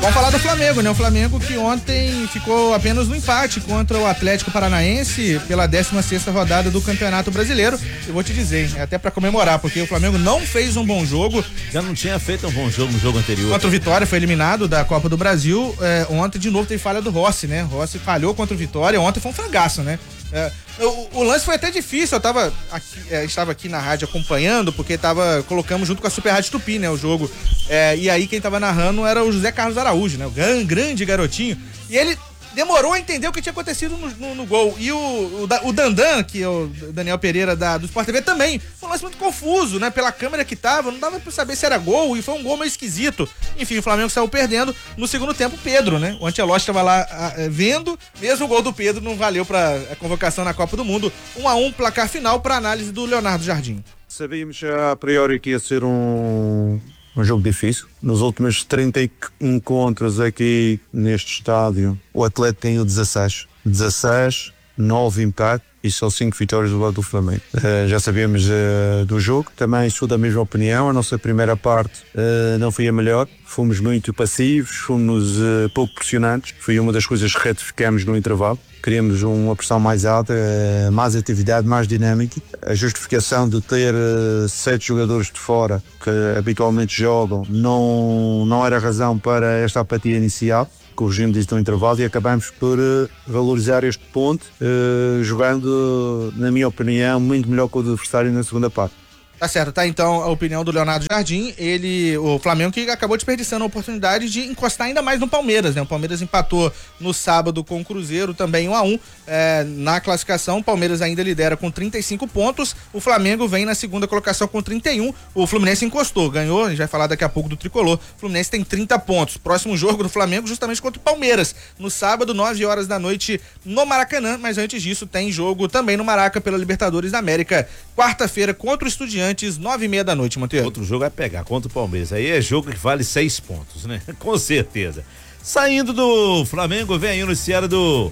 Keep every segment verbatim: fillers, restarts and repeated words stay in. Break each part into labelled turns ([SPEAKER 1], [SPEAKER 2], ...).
[SPEAKER 1] Vamos falar do Flamengo, né? O Flamengo que ontem ficou apenas no empate contra o Atlético Paranaense pela décima sexta rodada do Campeonato Brasileiro. Eu vou te dizer, é até pra comemorar, porque o Flamengo não fez um bom jogo.
[SPEAKER 2] Já não tinha feito um bom jogo no jogo anterior.
[SPEAKER 1] Contra o Vitória, foi eliminado da Copa do Brasil. É, ontem, de novo, teve falha do Rossi, né? Rossi falhou contra o Vitória. Ontem foi um frangaço, né? É, o, o lance foi até difícil, eu tava aqui, é, estava aqui na rádio acompanhando, porque tava, colocamos junto com a Super Rádio Tupi, né, o jogo, é, e aí quem tava narrando era o José Carlos Araújo, né, o grande, grande garotinho, e ele demorou a entender o que tinha acontecido no, no, no gol, e o, o, o Dandan, que é o Daniel Pereira da, do Sport T V também, foi um lance muito confuso, né, pela câmera que tava, não dava pra saber se era gol, e foi um gol meio esquisito. Enfim, o Flamengo saiu perdendo no segundo tempo. Pedro, né, o Ancelotti tava lá a, a, vendo, mesmo o gol do Pedro não valeu pra a convocação na Copa do Mundo. Um a um, placar final pra análise do Leonardo Jardim.
[SPEAKER 3] Sabíamos a priori que ia ser um Um jogo difícil. Nos últimos trinta encontros aqui neste estádio, o Atlético tem o dezasseis. dezasseis, nove empate e só cinco vitórias do lado do Flamengo. Uh, já sabíamos uh, do jogo, também sou da mesma opinião. A nossa primeira parte uh, não foi a melhor. Fomos muito passivos, fomos uh, pouco pressionantes. Foi uma das coisas que retificamos no intervalo. Queríamos uma pressão mais alta, uh, mais atividade, mais dinâmica. A justificação de ter uh, sete jogadores de fora que habitualmente jogam não, não era razão para esta apatia inicial. Corrigimos isto no intervalo e acabamos por uh, valorizar este ponto, uh, jogando, na minha opinião, muito melhor que o adversário na segunda parte.
[SPEAKER 1] Tá certo, tá então a opinião do Leonardo Jardim, ele, o Flamengo que acabou desperdiçando a oportunidade de encostar ainda mais no Palmeiras, né? O Palmeiras empatou no sábado com o Cruzeiro, também um a um, é, na classificação. O Palmeiras ainda lidera com trinta e cinco pontos, o Flamengo vem na segunda colocação com trinta e um, o Fluminense encostou, ganhou, a gente vai falar daqui a pouco do Tricolor, o Fluminense tem trinta pontos. Próximo jogo do Flamengo justamente contra o Palmeiras, no sábado, nove horas da noite, no Maracanã, mas antes disso tem jogo também no Maraca pela Libertadores da América, quarta-feira contra o Estudiantes, nove e meia da noite, Monteiro.
[SPEAKER 2] Outro jogo vai pegar contra o Palmeiras. Aí é jogo que vale seis pontos, né? Com certeza. Saindo do Flamengo, vem aí o noticiário do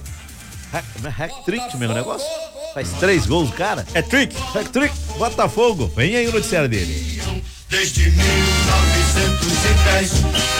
[SPEAKER 2] Hack-trick, meu negócio. Faz três gols, cara.
[SPEAKER 1] É trick.
[SPEAKER 2] Hack-trick, Botafogo. Vem aí o noticiário dele.
[SPEAKER 4] Desde mil novecentos e dez,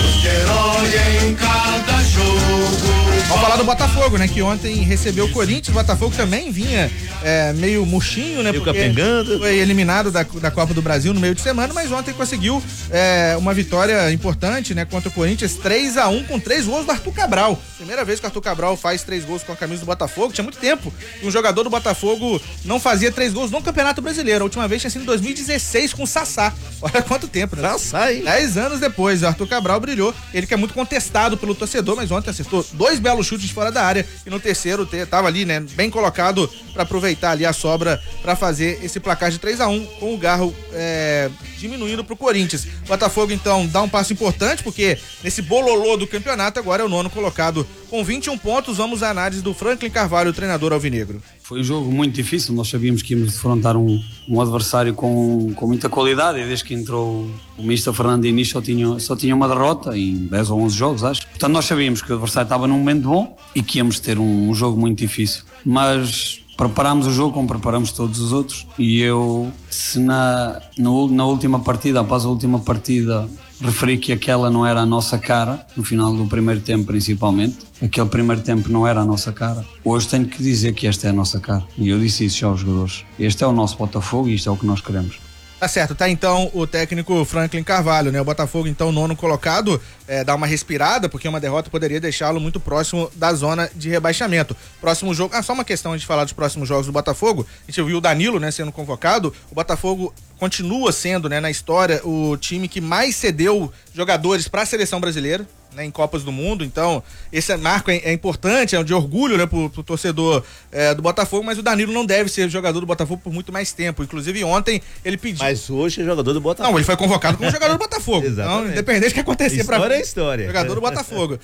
[SPEAKER 4] herói em cada jogo.
[SPEAKER 1] Vamos falar do Botafogo, né? Que ontem recebeu o Corinthians. O Botafogo também vinha é, meio murchinho, né?
[SPEAKER 2] Meio
[SPEAKER 1] porque
[SPEAKER 2] capengando.
[SPEAKER 1] Foi eliminado da, da Copa do Brasil no meio de semana, mas ontem conseguiu é, uma vitória importante, né? Contra o Corinthians, três a um, com três gols do Arthur Cabral. Primeira vez que o Arthur Cabral faz três gols com a camisa do Botafogo. Tinha muito tempo que um jogador do Botafogo não fazia três gols no Campeonato Brasileiro. A última vez tinha sido em dois mil e dezesseis com o Sassá. Olha quanto tempo, né?
[SPEAKER 2] Sassá, hein?
[SPEAKER 1] Dez anos depois, o Arthur Cabral brilhou. Ele que é muito contestado pelo torcedor, mas ontem acertou dois belos chutes fora da área e no terceiro tava ali, né, bem colocado para aproveitar ali a sobra para fazer esse placar de três a um, com o Garro é, diminuindo pro Corinthians. O Botafogo então dá um passo importante, porque nesse bololô do campeonato agora é o nono colocado com vinte e um pontos. Vamos à análise do Franklin Carvalho, o treinador alvinegro.
[SPEAKER 5] Foi um jogo muito difícil, nós sabíamos que íamos defrontar um, um adversário com, com muita qualidade, e desde que entrou o mister Fernando Diniz só tinha, só tinha uma derrota em dez ou onze jogos, acho. Portanto, nós sabíamos que o adversário estava num momento bom e que íamos ter um, um jogo muito difícil, mas preparámos o jogo como preparamos todos os outros, e eu, se na, no, na última partida, após a última partida, referi que aquela não era a nossa cara, no final do primeiro tempo principalmente, aquele primeiro tempo não era a nossa cara. Hoje tenho que dizer que esta é a nossa cara, e eu disse isso já aos jogadores. Este é o nosso Botafogo e isto é o que nós queremos.
[SPEAKER 1] Tá certo, tá então o técnico Franklin Carvalho, né? O Botafogo então nono colocado, é, dá uma respirada, porque uma derrota poderia deixá-lo muito próximo da zona de rebaixamento. Próximo jogo, ah, só uma questão de falar dos próximos jogos do Botafogo, a gente viu o Danilo, né, sendo convocado. O Botafogo continua sendo, né, na história, o time que mais cedeu jogadores para a seleção brasileira, né, em Copas do Mundo. Então esse marco é, é importante, é de orgulho, né, pro, pro torcedor é, do Botafogo, mas o Danilo não deve ser jogador do Botafogo por muito mais tempo. Inclusive ontem ele pediu.
[SPEAKER 2] Mas hoje é jogador do Botafogo.
[SPEAKER 1] Não, ele foi convocado como jogador do Botafogo.
[SPEAKER 2] Exatamente.
[SPEAKER 1] Então, independente do que acontecer pra
[SPEAKER 2] História é história.
[SPEAKER 1] Jogador do Botafogo.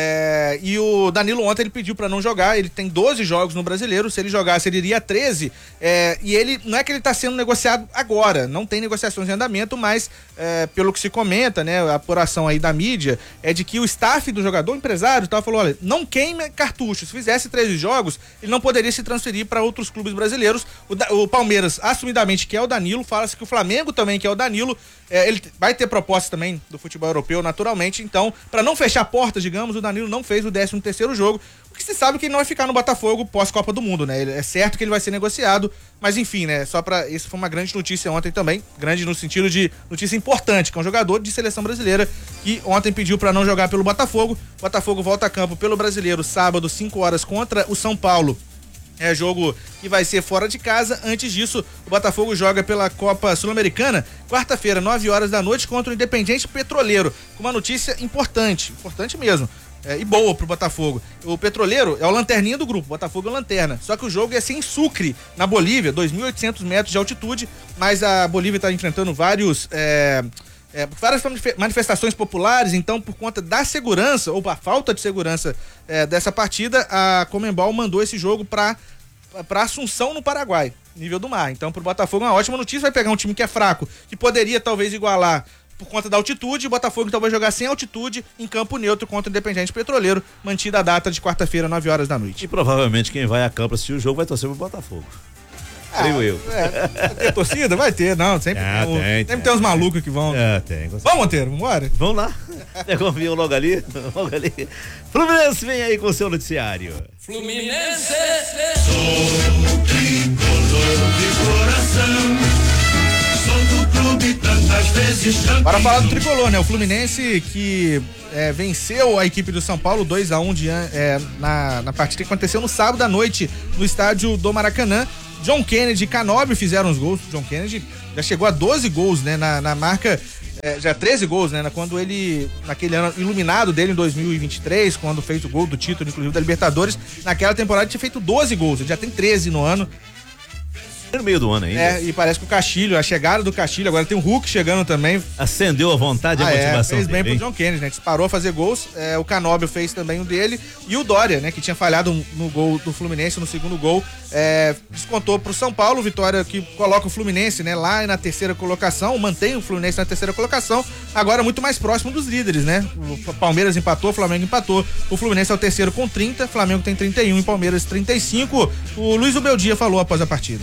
[SPEAKER 1] É, e o Danilo ontem ele pediu pra não jogar. Ele tem doze jogos no Brasileiro. Se ele jogasse, ele iria a treze. É, e ele, não é que ele tá sendo negociado agora, não tem negociações em andamento, mas é, pelo que se comenta, né, a apuração aí da mídia é de que o staff do jogador, o empresário, tal, falou, olha, não queime cartuchos. Se fizesse treze jogos, ele não poderia se transferir para outros clubes brasileiros. O, o Palmeiras, assumidamente, quer o Danilo, fala-se que o Flamengo também quer o Danilo. É, ele vai ter proposta também do futebol europeu, naturalmente. Então, para não fechar portas, digamos, o Danilo não fez o décimo terceiro jogo. Porque se sabe que ele não vai ficar no Botafogo pós-Copa do Mundo, né? É certo que ele vai ser negociado, mas enfim, né? Só pra. Isso foi uma grande notícia ontem também. Grande no sentido de notícia importante, que é um jogador de seleção brasileira que ontem pediu para não jogar pelo Botafogo. O Botafogo volta a campo pelo Brasileiro sábado, cinco horas, contra o São Paulo. É jogo que vai ser fora de casa. Antes disso, o Botafogo joga pela Copa Sul-Americana, quarta-feira, nove horas da noite, contra o Independiente Petroleiro. Com uma notícia importante, importante mesmo. É, e boa pro Botafogo. O Petroleiro é o lanterninha do grupo, o Botafogo é o lanterna. Só que o jogo ia ser em Sucre, na Bolívia, dois mil e oitocentos metros de altitude, mas a Bolívia está enfrentando vários... É, é, várias manifestações populares, então por conta da segurança, ou a falta de segurança é, dessa partida, a Conmebol mandou esse jogo para para Assunção, no Paraguai, nível do mar. Então pro Botafogo é uma ótima notícia, vai pegar um time que é fraco, que poderia talvez igualar por conta da altitude. O Botafogo então vai jogar sem altitude em campo neutro contra o Independente Petroleiro, mantida a data de quarta-feira, nove horas da noite.
[SPEAKER 2] E provavelmente quem vai a campo assistir o jogo vai torcer pro Botafogo.
[SPEAKER 1] Ah,
[SPEAKER 2] Creio eu.
[SPEAKER 1] É, vai ter torcida? Vai ter, não. Sempre,
[SPEAKER 2] Ah,
[SPEAKER 1] tem, um,
[SPEAKER 2] tem,
[SPEAKER 1] sempre
[SPEAKER 2] tem.
[SPEAKER 1] tem uns malucos que vão.
[SPEAKER 2] É, tem.
[SPEAKER 1] Vamos, Monteiro, vambora?
[SPEAKER 2] Vamos lá. Pegou o avião logo ali, logo ali. Fluminense vem aí com o seu noticiário.
[SPEAKER 4] Fluminense, sou tricolor de coração, sou do clube tantas vezes campeão.
[SPEAKER 1] Para falar do tricolor, né? O Fluminense que é, venceu a equipe do São Paulo dois a um de, é, na, na partida que aconteceu no sábado à noite no estádio do Maracanã. John Kennedy e Canóbio fizeram os gols. John Kennedy já chegou a doze gols, né? Na, na marca, é, já treze gols, né? Quando ele, naquele ano iluminado dele em dois mil e vinte e três, quando fez o gol do título, inclusive da Libertadores, naquela temporada tinha feito doze gols, ele já tem treze no ano.
[SPEAKER 2] No meio do ano ainda.
[SPEAKER 1] É, e parece que o Castilho, a chegada do Castilho, agora tem o Hulk chegando também.
[SPEAKER 2] Acendeu a vontade e
[SPEAKER 1] ah,
[SPEAKER 2] a motivação
[SPEAKER 1] é, fez
[SPEAKER 2] dele,
[SPEAKER 1] bem
[SPEAKER 2] hein?
[SPEAKER 1] pro John Kennedy, né? Disparou a fazer gols. É, o Canóbio fez também um dele. E o Dória, né? Que tinha falhado no gol do Fluminense, no segundo gol, é, descontou pro São Paulo. Vitória que coloca o Fluminense, né? Lá na terceira colocação, mantém o Fluminense na terceira colocação. Agora muito mais próximo dos líderes, né? O Palmeiras empatou, o Flamengo empatou. O Fluminense é o terceiro com trinta, Flamengo tem trinta e um e Palmeiras trinta e cinco. O Luiz Ubeldia falou após a partida.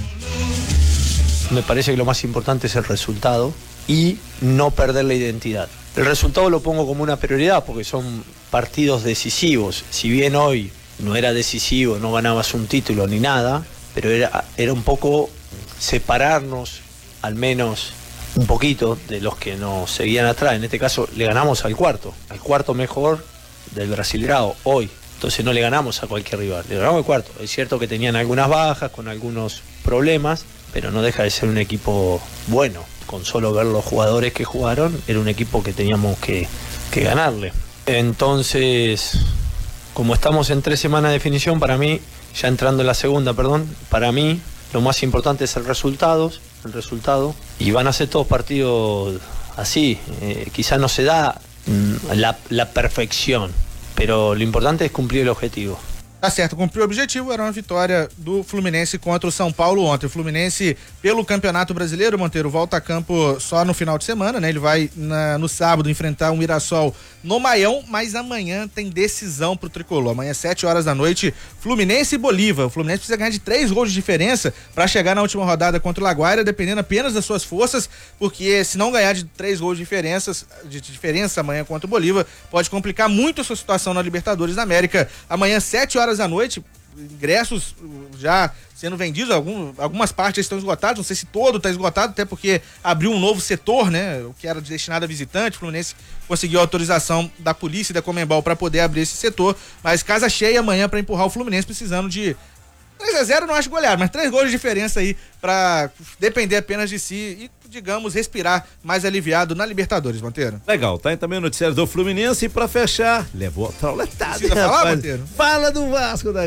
[SPEAKER 6] Me parece que lo más importante es el resultado y no perder la identidad. El resultado lo pongo como una prioridad porque son partidos decisivos. Si bien hoy no era decisivo, no ganabas un título ni nada, pero era, era un poco separarnos, al menos un poquito, de los que nos seguían atrás. En este caso le ganamos al cuarto, al cuarto mejor del Brasileirao hoy. Entonces no le ganamos a cualquier rival, le ganamos al cuarto. Es cierto que tenían algunas bajas, con algunos problemas, pero no deja de ser un equipo bueno. Con solo ver los jugadores que jugaron, era un equipo que teníamos que, que ganarle. Entonces, como estamos en tres semanas de definición, para mí, ya entrando en la segunda, perdón, para mí lo más importante es el resultado, el resultado, y van a ser todos partidos así. Eh, quizás no se da mm, la, la perfección, pero lo importante es cumplir el objetivo.
[SPEAKER 1] Tá certo, cumpriu o objetivo, era uma vitória do Fluminense contra o São Paulo ontem. O Fluminense, pelo Campeonato Brasileiro, Monteiro, volta a campo só no final de semana, né? Ele vai na, no sábado enfrentar o Mirassol no Maião, mas amanhã tem decisão pro Tricolor. Amanhã, sete horas da noite, Fluminense e Bolívar. O Fluminense precisa ganhar de três gols de diferença para chegar na última rodada contra o Laguaira, dependendo apenas das suas forças, porque se não ganhar de três gols de diferença, de diferença amanhã contra o Bolívar, pode complicar muito a sua situação na Libertadores da América. Amanhã, sete horas da noite, ingressos já sendo vendidos, algum, algumas partes estão esgotadas, não sei se todo está esgotado, até porque abriu um novo setor, né, o que era destinado a visitante. O Fluminense conseguiu a autorização da polícia e da Conmebol para poder abrir esse setor, mas casa cheia amanhã para empurrar o Fluminense, precisando de três a zero, não acho goleado, mas três gols de diferença aí para depender apenas de si e, digamos, respirar mais aliviado na Libertadores, Monteiro.
[SPEAKER 2] Legal, tá aí também o noticiário do Fluminense e pra fechar, levou a trauletada.
[SPEAKER 1] Precisa falar, Monteiro?
[SPEAKER 2] Fala do Vasco da